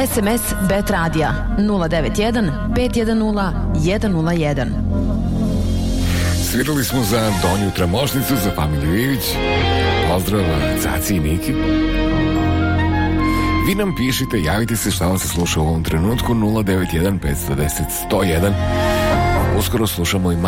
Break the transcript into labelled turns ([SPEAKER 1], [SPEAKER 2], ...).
[SPEAKER 1] SMS Bet Radija 091 510 101.
[SPEAKER 2] Svirali smo za Donju Tramošnicu, za familiju Ivić. Pozdrav Caci i Niki. Vi nam pišite, javite se šta vam se sluša u ovom trenutku 091 510 101. Uskoro slušamo i